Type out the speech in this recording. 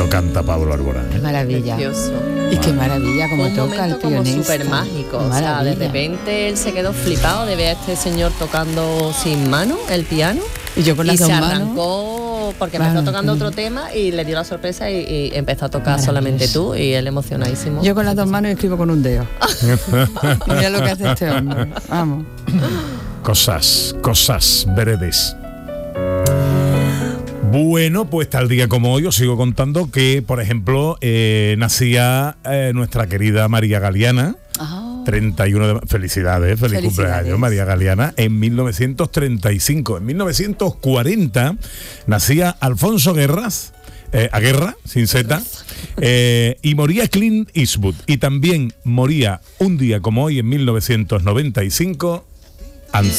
bonito canta Pablo Alborán. Qué maravilla. Precioso. Y qué maravilla como Un toca el momento como pianista. súper mágico. O sea, Maravilla. de repente él se quedó flipado de ver a este señor tocando sin mano el piano. Y yo con las y dos se manos. arrancó porque Claro, empezó tocando sí. otro tema y le dio la sorpresa y empezó a tocar Maravilloso. solamente tú y él emocionadísimo. Yo con las dos manos escribo con un dedo. Mira lo que hace este hombre. Vamos. Cosas veredes. Bueno, pues tal día como hoy os sigo contando que, por ejemplo, nacía nuestra querida María Galeana. 31 de... Felicidades, feliz cumpleaños, María Galeana, en 1935. En 1940 nacía Alfonso Guerras, Aguerra, sin Z, y moría Clint Eastwood. Y también moría un día como hoy, en 1995,